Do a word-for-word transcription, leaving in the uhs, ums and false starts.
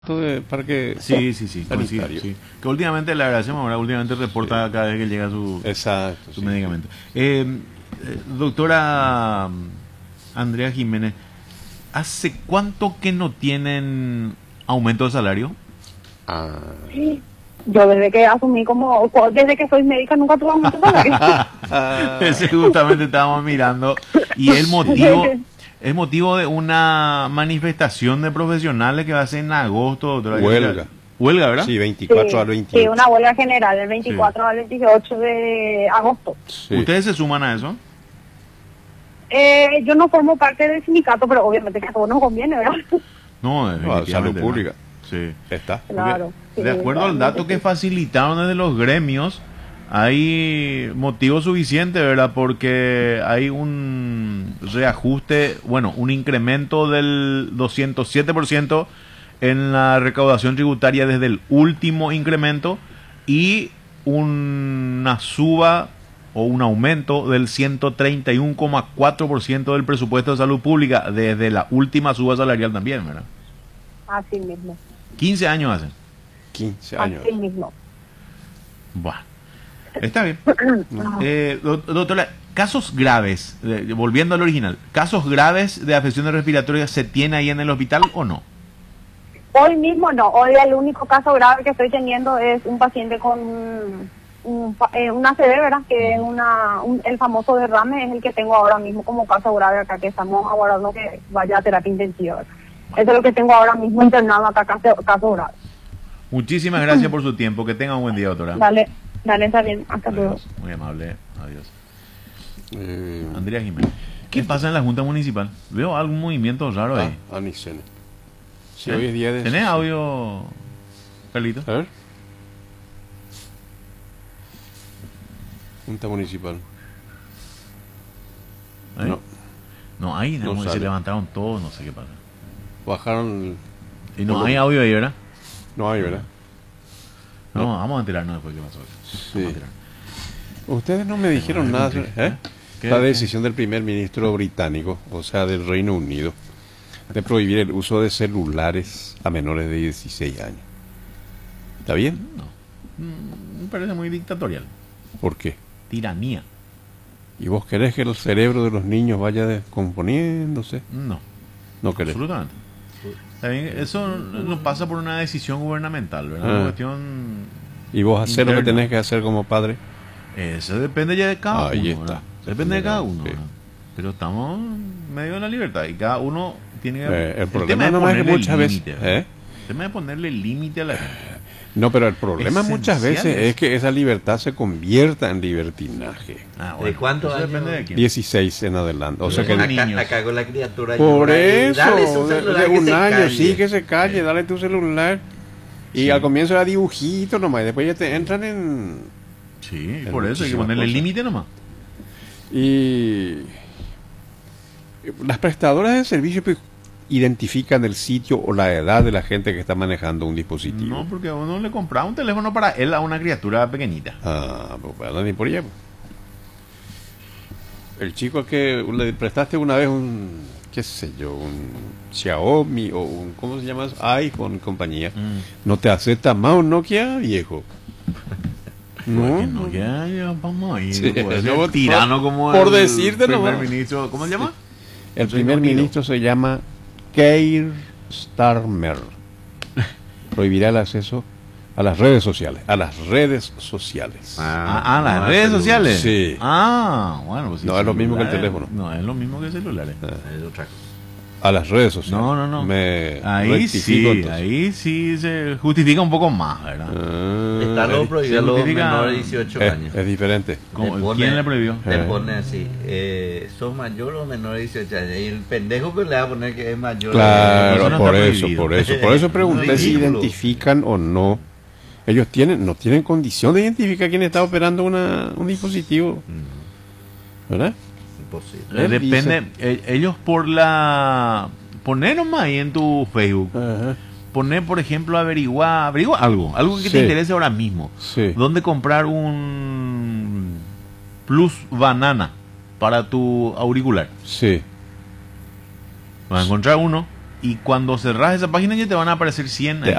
de parque Sí, sí, sí, coincido, sanitario. sí. Que últimamente le agradecemos, ahora últimamente reporta cada vez que llega su, Exacto. su sí. medicamento. Eh, eh, doctora Andrea Jiménez, ¿hace cuánto que no tienen aumento de salario? Ah. Yo desde que asumí como, desde que soy médica nunca tuve aumento de salario. Ese justamente estábamos mirando. Y el motivo es motivo de una manifestación de profesionales que va a ser en agosto, doctora. Huelga. Huelga, ¿verdad? Sí, veinticuatro Sí, al veintiocho. sí, una huelga general del veinticuatro al veintiocho de agosto. Sí. ¿Ustedes se suman a eso? Eh, yo no formo parte del sindicato, pero obviamente que a todos nos conviene, ¿verdad? No, No, definitivamente salud no. pública. Sí. Está. Claro. sí, De acuerdo al dato que realmente sí. facilitaron desde los gremios, hay motivo suficiente, ¿verdad? Porque hay un reajuste, bueno, un incremento del doscientos siete por ciento en la recaudación tributaria desde el último incremento y una suba o un aumento del ciento treinta y uno coma cuatro por ciento del presupuesto de salud pública desde la última suba salarial también, ¿verdad? Así mismo, quince años hacen. quince años. así mismo. Bueno, está bien. Eh, do- doctora, casos graves, eh, volviendo al original, casos graves de afecciones respiratorias ¿se tiene ahí en el hospital o no? Hoy mismo no, hoy el único caso grave que estoy teniendo es un paciente con un, fa- eh, una C V, ¿verdad? Que es una, un- el famoso derrame, es el que tengo ahora mismo como caso grave acá, que estamos aguardando que vaya a terapia intensiva, ¿verdad? Eso es lo que tengo ahora mismo internado acá, caso, caso grave. Muchísimas gracias por su tiempo. Que tenga un buen día, doctora. Dale, dale, está bien, hasta luego. Adiós. Muy amable. Adiós. Eh, Andrea Jiménez. ¿Qué pasa en la Junta Municipal? Veo algún movimiento raro ahí. ah, Anicene. Si ¿Eh? hoy es día de... ¿Tenés audio, Carlito? A ver. Junta municipal. ¿Eh? No. No, ahí No no, se sale. levantaron todos, no sé qué pasa. Bajaron... Y no Por lo- hay audio ahí, ¿verdad? No hay, ¿verdad? No, No. vamos a enterarnos después qué pasó. Sí. Vamos a enterarnos. Ustedes no me dijeron Bueno, nada. ¿qué? sobre- ¿eh? ¿Qué? La ¿Qué? decisión del primer ministro británico, o sea, del Reino Unido, de prohibir el uso de celulares a menores de dieciséis años. ¿Está bien? No. Mm, Me parece muy dictatorial. ¿Por qué? Tiranía. ¿Y vos querés que el cerebro de los niños vaya descomponiéndose? No. No querés. Absolutamente. Está bien, eso no pasa por una decisión gubernamental, ¿verdad? Ah. Una cuestión. ¿Y vos hacer lo que Interno. tenés que hacer como padre? Eso depende ya de cada Ahí uno. está. ¿verdad? Depende de cada uno. Sí. ¿verdad? Pero estamos en medio de la libertad y cada uno tiene que. Eh, el problema tema es nomás es que ponerle muchas veces... límite, ¿verdad? ¿eh? El tema es ponerle límite a la gente. No, pero el problema muchas Esencial veces es- es que esa libertad se convierta en libertinaje. Ah, ¿De cuántos eso años? depende de quién. dieciséis en adelante. O sea que... Son acá, niños. acá con la criatura Por llora y eso, dale su de, celular de que un se año, calle. sí, que se calle, dale tu celular. Y Sí. al comienzo era dibujito nomás, y después ya te entran en... Sí, En por eso hay que muchísimas ponerle cosas. límite nomás. Y... Las prestadoras de servicio pues, identifican el sitio o la edad de la gente que está manejando un dispositivo. No, porque a uno le compraba un teléfono para él a una criatura pequeñita. Ah, pues bueno, ni por allá. pues. El chico al que le prestaste una vez un, qué sé yo, un Xiaomi o un, ¿cómo se llama eso? iPhone, compañía. Mm. No te acepta más un Nokia, viejo. Porque No, no, ya, ya vamos a ir. Sí, no puede no, ser por- tirano como por el decirte primer nomás. ministro. ¿Cómo se llama? El Reino primer Unido. ministro se llama Keir Starmer. Prohibirá el acceso a las redes sociales. A las redes sociales. Ah, ah, las no, redes celular. sociales. Sí. Ah, bueno, pues sí, No, es lo mismo que el celulares. teléfono. No, es lo mismo que celulares. Es otra cosa. A las redes sociales. No, no, no. Me Ahí rectifico, sí, entonces. ahí sí se justifica un poco más, ¿verdad? Ah, Está es, lo prohibido a los justifica- menores de dieciocho es- años. es diferente. ¿Cómo? Le pone- ¿Quién le prohibió? Le Eh. pone así, eh, ¿sos mayor o menor de dieciocho años? Y el pendejo que le va a poner que es mayor. Claro, eso no por está eso, prohibido. por eso. Por eso pregunté si Ridículo. identifican o no. Ellos tienen, no tienen condición de identificar quién está operando una, un dispositivo. ¿Verdad? Imposible. Eh, Él Depende, eh, ellos por la... Poner nomás ahí en tu Facebook. Ajá. Poner, por ejemplo, averiguar, averigua algo, algo que Sí. te interese ahora mismo. Sí. ¿Dónde comprar un Plus Banana para tu auricular? Sí. Vas a encontrar uno y cuando cerrás esa página ya te van a aparecer cien. Te